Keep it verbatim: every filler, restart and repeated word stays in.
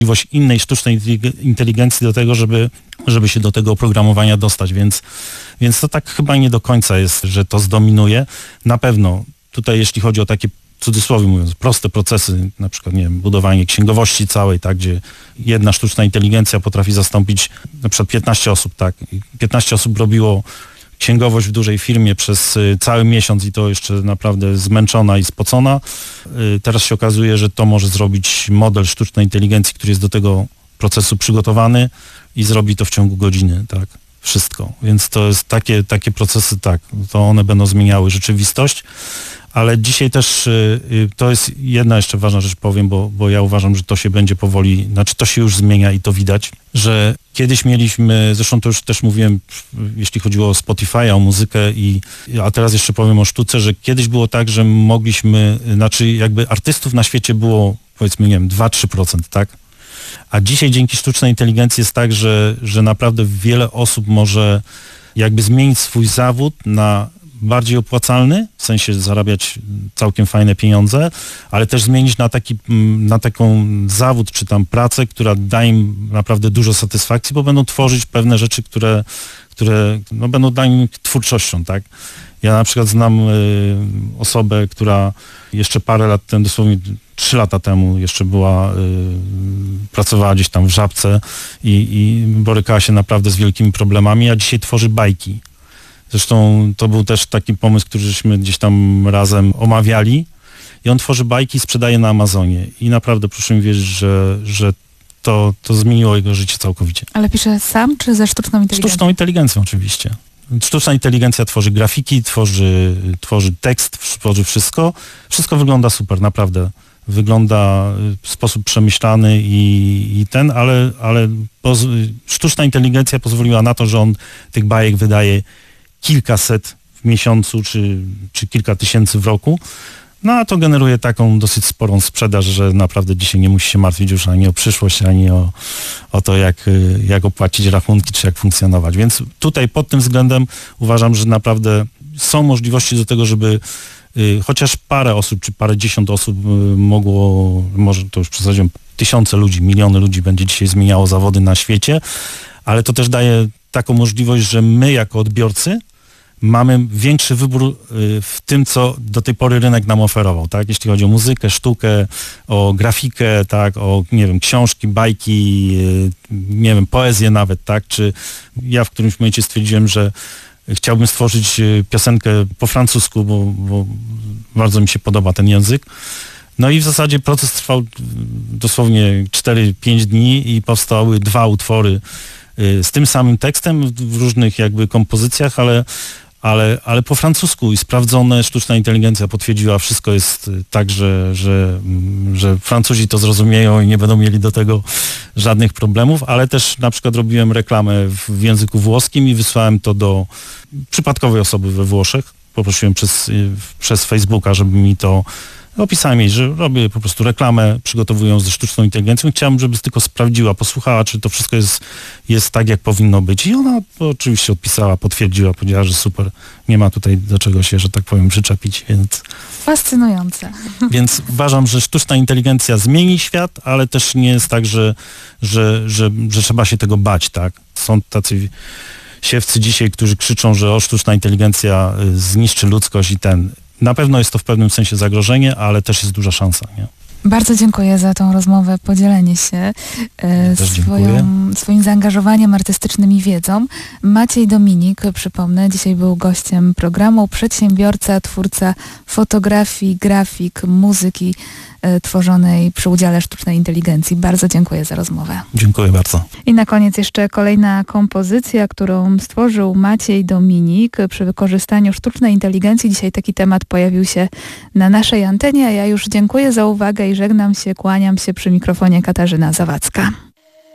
możliwość innej sztucznej inteligencji do tego, żeby, żeby się do tego oprogramowania dostać, więc, więc to tak chyba nie do końca jest, że to zdominuje. Na pewno tutaj jeśli chodzi o takie, w cudzysłowie mówiąc, proste procesy, na przykład, nie wiem, budowanie księgowości całej, tak, gdzie jedna sztuczna inteligencja potrafi zastąpić na przykład piętnaście osób, tak, piętnaście osób robiło księgowość w dużej firmie przez cały miesiąc i to jeszcze naprawdę zmęczona i spocona. Teraz się okazuje, że to może zrobić model sztucznej inteligencji, który jest do tego procesu przygotowany i zrobi to w ciągu godziny, tak, wszystko. Więc to jest takie, takie procesy, tak, to one będą zmieniały rzeczywistość. Ale dzisiaj też y, to jest jedna jeszcze ważna rzecz, powiem, bo, bo ja uważam, że to się będzie powoli, znaczy to się już zmienia i to widać, że kiedyś mieliśmy, zresztą to już też mówiłem, jeśli chodziło o Spotify'a, o muzykę, i, a teraz jeszcze powiem o sztuce, że kiedyś było tak, że mogliśmy, znaczy jakby artystów na świecie było, powiedzmy, nie wiem, dwa do trzech procent, tak? A dzisiaj dzięki sztucznej inteligencji jest tak, że, że naprawdę wiele osób może jakby zmienić swój zawód na bardziej opłacalny, w sensie zarabiać całkiem fajne pieniądze, ale też zmienić na taki, na taką zawód czy tam pracę, która da im naprawdę dużo satysfakcji, bo będą tworzyć pewne rzeczy, które, które no, będą dla nich twórczością, tak? Ja na przykład znam y, osobę, która jeszcze parę lat temu, dosłownie trzy lata temu jeszcze była, y, pracowała gdzieś tam w Żabce i, i borykała się naprawdę z wielkimi problemami, a dzisiaj tworzy bajki. Zresztą to był też taki pomysł, który żeśmy gdzieś tam razem omawiali i on tworzy bajki i sprzedaje na Amazonie. I naprawdę proszę mi wierzyć, że, że to, to zmieniło jego życie całkowicie. Ale pisze sam czy ze sztuczną inteligencją? Sztuczną inteligencją oczywiście. Sztuczna inteligencja tworzy grafiki, tworzy, tworzy tekst, tworzy wszystko. Wszystko wygląda super, naprawdę. Wygląda w sposób przemyślany i, i ten, ale, ale poz, sztuczna inteligencja pozwoliła na to, że on tych bajek wydaje kilkaset w miesiącu, czy, czy kilka tysięcy w roku. No a to generuje taką dosyć sporą sprzedaż, że naprawdę dzisiaj nie musi się martwić już ani o przyszłość, ani o, o to, jak, jak opłacić rachunki, czy jak funkcjonować. Więc tutaj pod tym względem uważam, że naprawdę są możliwości do tego, żeby y, chociaż parę osób, czy parę dziesiąt osób y, mogło, może to już przesadziłem, tysiące ludzi, miliony ludzi będzie dzisiaj zmieniało zawody na świecie, ale to też daje taką możliwość, że my jako odbiorcy mamy większy wybór w tym, co do tej pory rynek nam oferował, tak? Jeśli chodzi o muzykę, sztukę, o grafikę, tak? O, nie wiem, książki, bajki, nie wiem, poezję nawet, tak? Czy ja w którymś momencie stwierdziłem, że chciałbym stworzyć piosenkę po francusku, bo, bo bardzo mi się podoba ten język. No i w zasadzie proces trwał dosłownie cztery pięć dni i powstały dwa utwory z tym samym tekstem w różnych jakby kompozycjach, ale, ale, ale po francusku i sprawdzone, sztuczna inteligencja potwierdziła, wszystko jest tak, że, że, że Francuzi to zrozumieją i nie będą mieli do tego żadnych problemów, ale też na przykład robiłem reklamę w języku włoskim i wysłałem to do przypadkowej osoby we Włoszech. Poprosiłem przez, przez Facebooka, żeby mi to opisałem jej, że robię po prostu reklamę, przygotowuję ją ze sztuczną inteligencją i chciałem, żeby tylko sprawdziła, posłuchała, czy to wszystko jest, jest tak, jak powinno być. I ona oczywiście odpisała, potwierdziła, powiedziała, że super, nie ma tutaj do czego się, że tak powiem, przyczepić, więc... Fascynujące. Więc uważam, że sztuczna inteligencja zmieni świat, ale też nie jest tak, że, że, że, że trzeba się tego bać, tak? Są tacy siewcy dzisiaj, którzy krzyczą, że o, sztuczna inteligencja zniszczy ludzkość i ten... Na pewno jest to w pewnym sensie zagrożenie, ale też jest duża szansa, nie? Bardzo dziękuję za tą rozmowę, podzielenie się e, swoją, swoim zaangażowaniem artystycznym i wiedzą. Maciej Dominik, przypomnę, dzisiaj był gościem programu, przedsiębiorca, twórca fotografii, grafik, muzyki e, tworzonej przy udziale sztucznej inteligencji. Bardzo dziękuję za rozmowę. Dziękuję bardzo. I na koniec jeszcze kolejna kompozycja, którą stworzył Maciej Dominik przy wykorzystaniu sztucznej inteligencji. Dzisiaj taki temat pojawił się na naszej antenie, a ja już dziękuję za uwagę i żegnam się, kłaniam się, przy mikrofonie Katarzyna Zawadzka.